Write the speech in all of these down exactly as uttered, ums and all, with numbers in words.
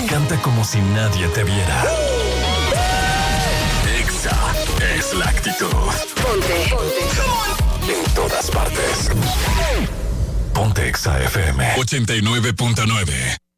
Canta como si nadie te viera. Exa es la actitud. Ponte. Ponte. En todas partes. Ponte Exa F M ochenta y nueve punto nueve.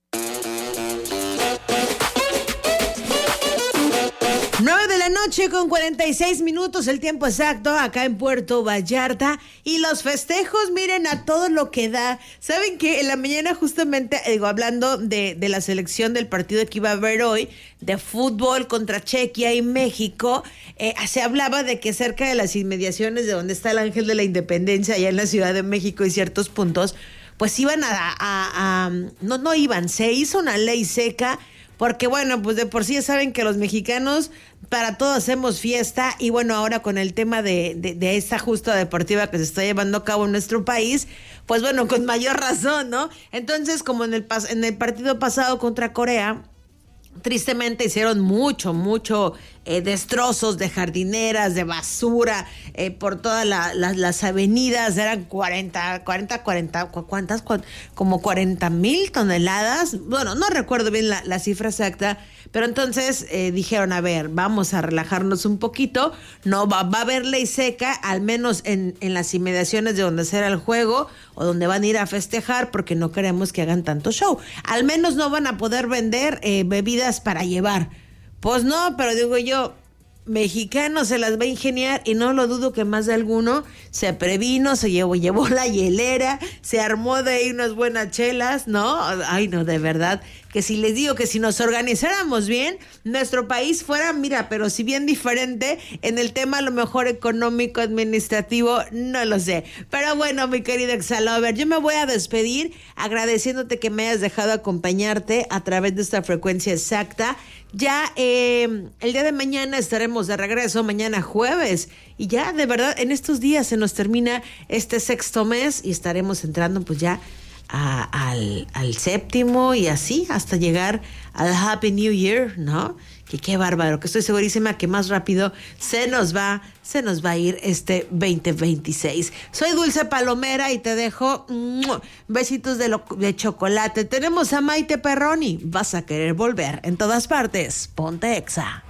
nueve de la noche con cuarenta y seis minutos, el tiempo exacto acá en Puerto Vallarta. Y los festejos, miren, a todo lo que da. ¿Saben qué? En la mañana justamente, digo, hablando de, de la selección del partido que iba a haber hoy, de fútbol contra Chequia y México, eh, se hablaba de que cerca de las inmediaciones de donde está el Ángel de la Independencia, allá en la Ciudad de México y ciertos puntos, pues iban a... a, a no, no iban, se hizo una ley seca. Porque bueno, pues de por sí ya saben que los mexicanos para todo hacemos fiesta y bueno, ahora con el tema de, de, de esta justa deportiva que se está llevando a cabo en nuestro país, pues bueno, con mayor razón, ¿no? Entonces, como en el, pas- en el partido pasado contra Corea, tristemente hicieron mucho, mucho eh, destrozos de jardineras, de basura, eh, por todas la, la, las avenidas. Eran cuarenta, cuarenta, cuarenta, ¿cuántas? Como cuarenta mil toneladas. Bueno, no recuerdo bien la, la cifra exacta, pero entonces eh, dijeron, a ver, vamos a relajarnos un poquito. No va, va a haber ley seca, al menos en, en las inmediaciones de donde será el juego o donde van a ir a festejar, porque no queremos que hagan tanto show. Al menos no van a poder vender eh, bebidas para llevar. Pues no, pero digo yo, mexicano se las va a ingeniar y no lo dudo que más de alguno se previno, se llevó, llevó la hielera, se armó de ahí unas buenas chelas, ¿no? Ay, no, de verdad, que si les digo que si nos organizáramos bien, nuestro país fuera, mira, pero si bien diferente en el tema a lo mejor económico, administrativo, no lo sé. Pero bueno, mi querido Exalover, yo me voy a despedir agradeciéndote que me hayas dejado acompañarte a través de esta frecuencia exacta. Ya eh, el día de mañana estaremos de regreso, mañana jueves, y ya de verdad en estos días se nos termina este sexto mes y estaremos entrando pues ya a, al, al séptimo y así hasta llegar al Happy New Year, ¿no? Que qué bárbaro, que estoy segurísima que más rápido se nos va, se nos va a ir este veinte veintiséis. Soy Dulce Palomera y te dejo ¡mua! Besitos de, lo, de chocolate. Tenemos a Maite Perroni, vas a querer volver en todas partes. Ponte Exa.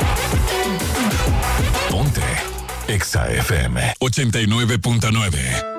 Ponte Exa F M ochenta y nueve punto nueve.